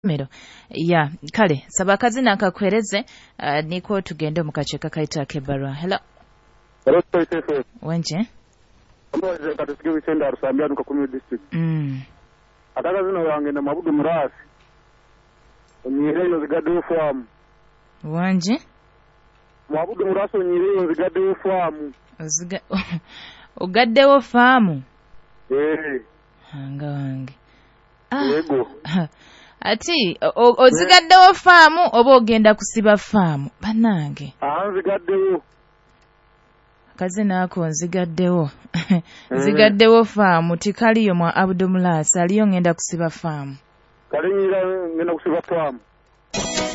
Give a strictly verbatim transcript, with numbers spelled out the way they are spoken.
Mero ya kale saba kazina kakwereze uh, niko tugende mu kacheka kaita kebarwa. Hello. Hello Toysefe. Wenje? Omoje katusige witenda arusambya nuka kumyo district. Mm. Ataka zino wange na mabudu murasi. Onyirelo zigadu farm. Wanje? Mabudu murasi onyirelo zigadu farm. Ziga Ogaddewo farm. Eh. Hanga wange. Ah. Yego. Ati ozigaddewo faamu oba ogenda kusiba faamu bannange? Anzigaddewo. Kazina ako nzigaddewo. Nzigaddewo faamu tikaliyo mwa Abdulmulas aliyo ngenda kusiba faamu. Kali nyira ngenda kusiba faamu.